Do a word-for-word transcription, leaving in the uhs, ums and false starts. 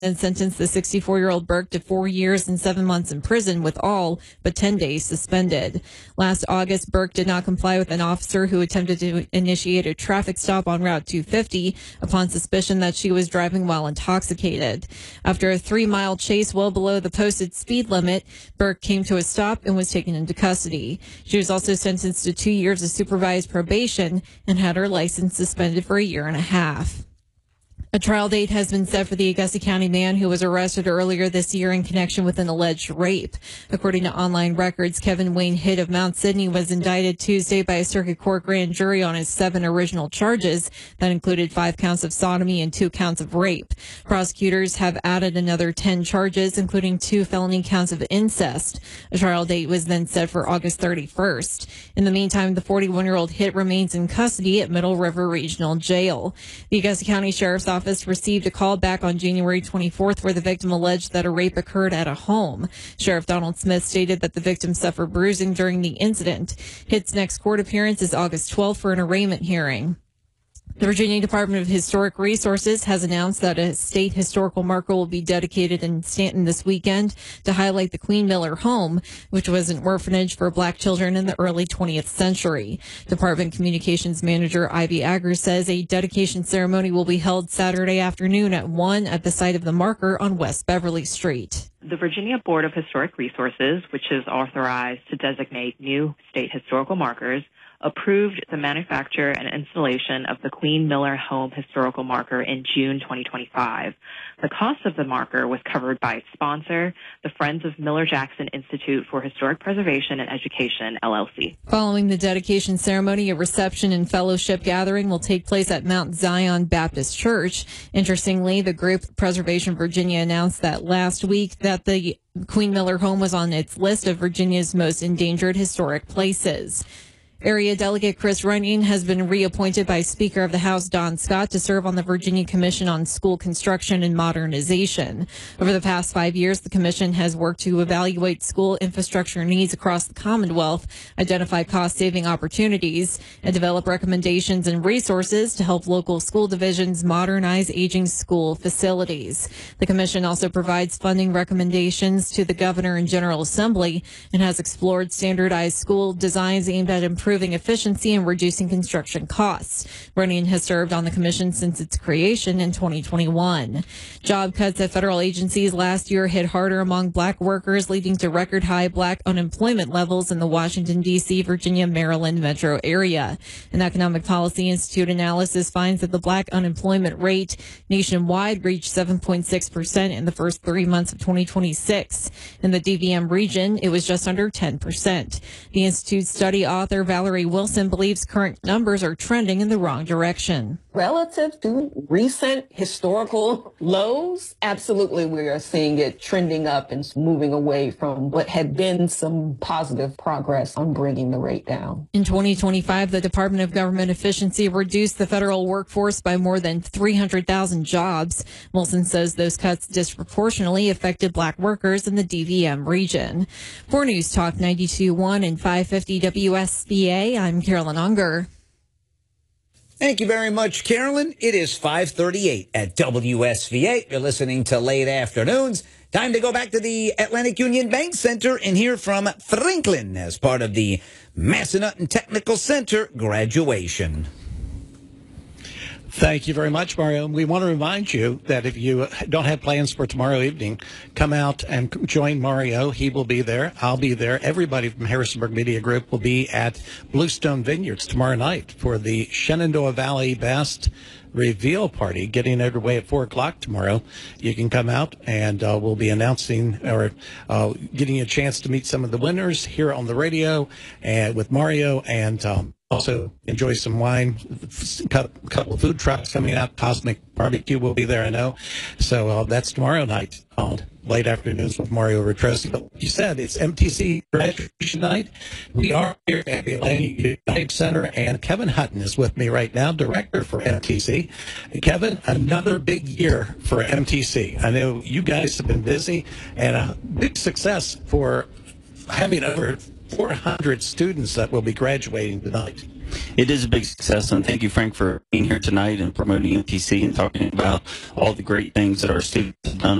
and sentenced the sixty-four-year-old Burke to four years and seven months in prison with all but ten days suspended. Last August, Burke did not comply with an officer who attempted to initiate a traffic stop on Route two fifty upon suspicion that she was driving while intoxicated. After a three-mile chase well below the posted speed limit, Burke came to a stop and was taken into custody. She was also sentenced to two years of supervised probation and had her license suspended for a year and a half. A trial date has been set for the Augusta County man who was arrested earlier this year in connection with an alleged rape. According to online records, Kevin Wayne Hitt of Mount Sidney was indicted Tuesday by a circuit court grand jury on his seven original charges that included five counts of sodomy and two counts of rape. Prosecutors have added another ten charges, including two felony counts of incest. A trial date was then set for August thirty-first. In the meantime, the forty-one-year-old Hitt remains in custody at Middle River Regional Jail. The Augusta County Sheriff's Office received a call back on January twenty-fourth where the victim alleged that a rape occurred at a home. Sheriff Donald Smith stated that the victim suffered bruising during the incident. Hitt's next court appearance is August twelfth for an arraignment hearing. The Virginia Department of Historic Resources has announced that a state historical marker will be dedicated in Stanton this weekend to highlight the Queen Miller home, which was an orphanage for black children in the early twentieth century. Department Communications Manager Ivy Agger says a dedication ceremony will be held Saturday afternoon at one at the site of the marker on West Beverly Street. The Virginia Board of Historic Resources, which is authorized to designate new state historical markers, approved the manufacture and installation of the Queen Miller Home Historical Marker in June twenty twenty-five. The cost of the marker was covered by its sponsor, the Friends of Miller-Jackson Institute for Historic Preservation and Education, L L C. Following the dedication ceremony, a reception and fellowship gathering will take place at Mount Zion Baptist Church. Interestingly, the group Preservation Virginia announced that last week that the Queen Miller home was on its list of Virginia's most endangered historic places. Area Delegate Chris Runyon has been reappointed by Speaker of the House Don Scott to serve on the Virginia Commission on School Construction and Modernization. Over the past five years, the commission has worked to evaluate school infrastructure needs across the Commonwealth, identify cost-saving opportunities, and develop recommendations and resources to help local school divisions modernize aging school facilities. The commission also provides funding recommendations to the Governor and General Assembly and has explored standardized school designs aimed at improving improving efficiency and reducing construction costs. Runyon has served on the commission since its creation in twenty twenty-one. Job cuts at federal agencies last year hit harder among black workers, leading to record high black unemployment levels in the Washington, D C, Virginia, Maryland metro area. An Economic Policy Institute analysis finds that the black unemployment rate nationwide reached seven point six percent in the first three months of twenty twenty-six. In the D V M region, it was just under ten percent. The Institute's study author, Valerie Wilson, believes current numbers are trending in the wrong direction. Relative to recent historical lows, absolutely we are seeing it trending up and moving away from what had been some positive progress on bringing the rate down. In twenty twenty-five, the Department of Government Efficiency reduced the federal workforce by more than three hundred thousand jobs. Wilson says those cuts disproportionately affected black workers in the D V M region. For News Talk ninety-two point one and five fifty W S B A, I'm Carolyn Unger. Thank you very much, Carolyn. It is five thirty-eight at W S V A. You're listening to Late Afternoons. Time to go back to the Atlantic Union Bank Center and hear from Franklin as part of the Massanutten Technical Center graduation. Thank you very much, Mario. We want to remind you that if you don't have plans for tomorrow evening, come out and join Mario. He will be there. I'll be there. Everybody from Harrisonburg Media Group will be at Bluestone Vineyards tomorrow night for the Shenandoah Valley Best Reveal Party, getting underway at four o'clock tomorrow. You can come out, and uh, we'll be announcing or uh, getting a chance to meet some of the winners here on the radio and with Mario, and um, also enjoy some wine. A couple of food trucks coming out. Cosmic Barbecue will be there, I know. So uh, that's tomorrow night called Late Afternoons with Mario Retrosi. But like you said, it's M T C graduation night. We are here at the Atlantic United Center, and Kevin Hutton is with me right now, director for M T C. Kevin, another big year for M T C. I know you guys have been busy, and a big success for having over four hundred students that will be graduating tonight. it is a big success. And thank you, Frank, for being here tonight and promoting M T C and talking about all the great things that our students have done